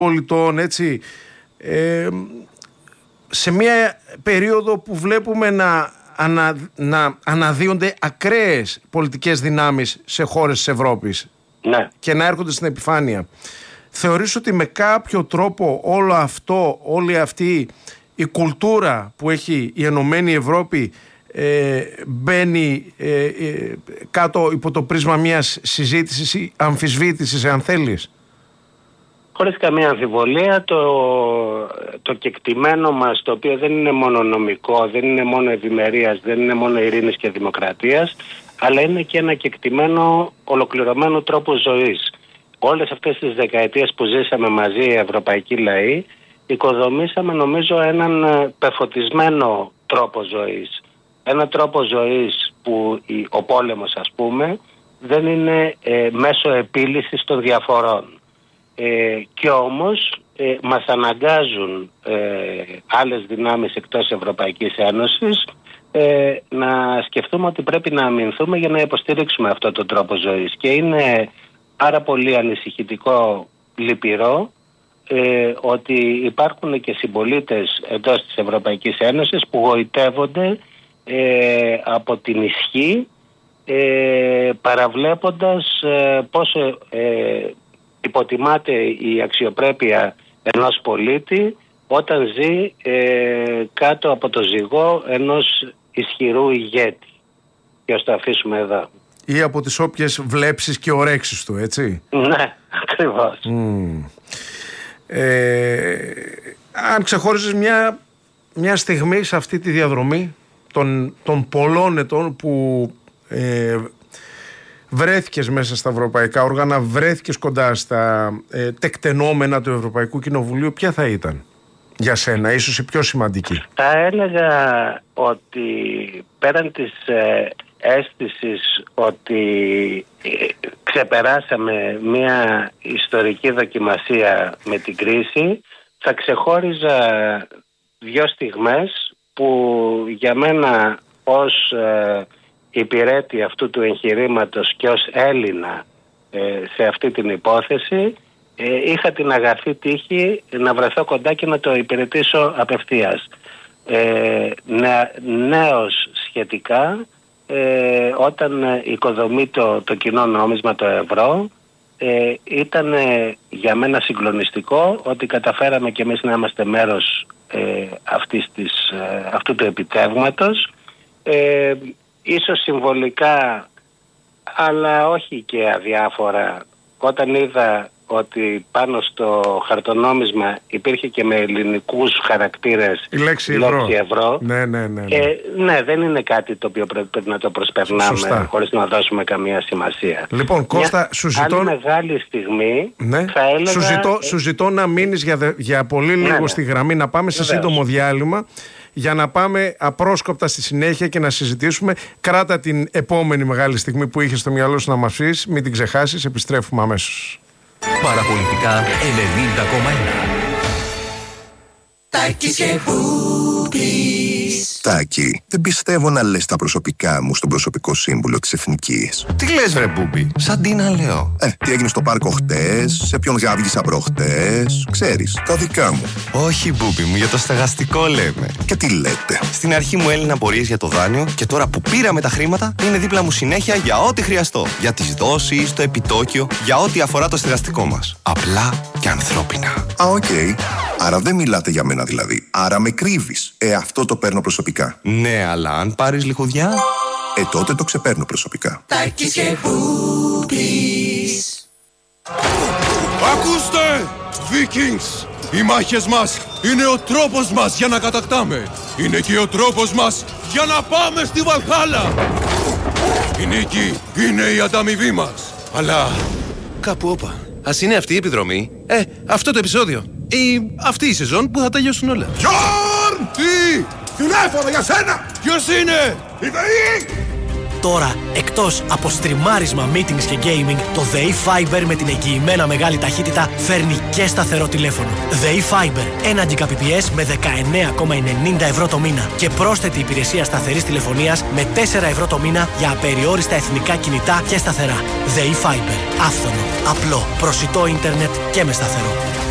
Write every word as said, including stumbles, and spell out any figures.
πολιτών, έτσι, ε, σε μια περίοδο που βλέπουμε να, ανα, να αναδύονται ακραίες πολιτικές δυνάμεις σε χώρες της Ευρώπης, ναι, και να έρχονται στην επιφάνεια. Θεωρείς ότι με κάποιο τρόπο όλο αυτό, όλη αυτή η κουλτούρα που έχει η Ενωμένη Ευρώπη ε, μπαίνει ε, ε, κάτω υπό το πρίσμα μιας συζήτησης ή αμφισβήτησης, εάν θέλεις? Χωρίς καμία αμφιβολία, το, το κεκτημένο μας, το οποίο δεν είναι μόνο νομικό, δεν είναι μόνο ευημερίας, δεν είναι μόνο ειρήνης και δημοκρατίας, αλλά είναι και ένα κεκτημένο ολοκληρωμένο τρόπο ζωής. Όλες αυτές τις δεκαετίες που ζήσαμε μαζί οι ευρωπαϊκοί λαοί, οικοδομήσαμε νομίζω έναν πεφωτισμένο τρόπο ζωής. Ένα τρόπο ζωής που ο πόλεμος, ας πούμε, δεν είναι ε, μέσω επίλυσης των διαφορών. Ε, και όμως ε, μας αναγκάζουν ε, άλλες δυνάμεις εκτός Ευρωπαϊκής Ένωσης ε, να σκεφτούμε ότι πρέπει να αμυνθούμε για να υποστηρίξουμε αυτό τον τρόπο ζωής. Και είναι πάρα πολύ ανησυχητικό, λυπηρό, ε, ότι υπάρχουν και συμπολίτες εντός της Ευρωπαϊκής Ένωσης που γοητεύονται ε, από την ισχύ, ε, παραβλέποντας ε, πόσο ε, υποτιμάται η αξιοπρέπεια ενός πολίτη όταν ζει ε, κάτω από το ζυγό ενός ισχυρού ηγέτη. Και ας το αφήσουμε εδώ. Ή από τις όποιες βλέψεις και ορέξεις του, έτσι. Ναι, ακριβώς. Mm. Ε, αν ξεχώριζες μια, μια στιγμή σε αυτή τη διαδρομή των, των πολλών ετών που ε, βρέθηκες μέσα στα ευρωπαϊκά όργανα, βρέθηκες κοντά στα ε, τεκτενόμενα του Ευρωπαϊκού Κοινοβουλίου, ποια θα ήταν για σένα, ίσως η πιο σημαντική? Θα έλεγα ότι πέραν της ε, αίσθησης ότι ε, ξεπεράσαμε μια ιστορική δοκιμασία με την κρίση, θα ξεχώριζα δύο στιγμές που για μένα ως ε, υπηρέτη αυτού του εγχειρήματος και ως Έλληνα ε, σε αυτή την υπόθεση ε, είχα την αγαθή τύχη να βρεθώ κοντά και να το υπηρετήσω απευθείας. Ε, νε, νέος σχετικά, ε, όταν οικοδομεί το, το κοινό νόμισμα, το ευρώ, ε, ήταν ε, για μένα συγκλονιστικό ότι καταφέραμε και εμείς να είμαστε μέρος ε, αυτής της, ε, αυτού του επιτεύγματος. Ε, ίσως συμβολικά, αλλά όχι και αδιάφορα, όταν είδα ότι πάνω στο χαρτονόμισμα υπήρχε και με ελληνικούς χαρακτήρες η λέξη, η ευρώ. λέξη ευρώ. Ναι, ναι, ναι, ναι. Και, ναι, δεν είναι κάτι το οποίο πρέπει να το προσπερνάμε. Σωστά. Χωρίς να δώσουμε καμία σημασία. Λοιπόν, Κώστα, σου ζητώ... άλλη μεγάλη στιγμή, ναι. θα έλεγα... Σου ζητώ, σου ζητώ να μείνεις για, δε, για πολύ λίγο, ναι, ναι, στη γραμμή, να πάμε σε Βεβαίως. σύντομο διάλειμμα, για να πάμε απρόσκοπτα στη συνέχεια και να συζητήσουμε. Κράτα την επόμενη μεγάλη στιγμή που είχες στο μυαλό σου να μας πεις, μην την ξεχάσεις, επιστρέφουμε αμέσως. Παραπολιτικά ενενήντα κόμμα ένα. Τάκης και Μπούμπης. Τάκη, δεν πιστεύω να λες τα προσωπικά μου στον προσωπικό σύμβουλο της Εθνικής. Τι λες βρε Μπούμπη, σαν τι να λέω? Ε, τι έγινε στο πάρκο χτες, σε ποιον γάβγισα προχτές, ξέρεις, τα δικά μου. Όχι Μπούμπη μου, για το στεγαστικό λέμε. Και τι λέτε? Στην αρχή μου έλυνα απορίες για το δάνειο και τώρα που πήραμε τα χρήματα είναι δίπλα μου συνέχεια για ό,τι χρειαστώ. Για τις δόσεις, το επιτόκιο, για ό,τι αφορά το στεγαστικό μας. Απλά και ανθρώπινα. Α, οκ. Okay. Άρα δεν μιλάτε για μένα δηλαδή. Άρα με κρύβεις. Ε, αυτό το παίρνω προσωπικά. Ναι, αλλά αν πάρεις λιχουδιά... Ε, τότε το ξεπαίρνω προσωπικά. Τάκης και Μπούμπης. Ακούστε, Vikings! Οι μάχες μας είναι ο τρόπος μας για να κατακτάμε. Είναι και ο τρόπος μας για να πάμε στη Βαλχάλα. Η νίκη είναι η ανταμοιβή μας. Αλλά... Κάπου όπα. Ας είναι αυτή η επιδρομή. Ε, αυτό το επεισόδιο. Ή αυτή η σεζόν που θα τελειώσουν όλα. Γιόρν! Τι! Τηλέφωνο για σένα! Ποιος είναι? Η ΔΕΗ! Τώρα, εκτός από στριμάρισμα, meetings και gaming, το ΔΕΗ Fiber με την εγγυημένα μεγάλη ταχύτητα φέρνει και σταθερό τηλέφωνο. ΔΕΗ Fiber, ένα Gbps με δεκαεννέα κόμμα ενενήντα ευρώ το μήνα και πρόσθετη υπηρεσία σταθερής τηλεφωνίας με τέσσερα ευρώ το μήνα για απεριόριστα εθνικά κινητά και σταθερά. ΔΕΗ Fiber, άφθονο, απλό, προσιτό ίντερνετ και με σταθερό.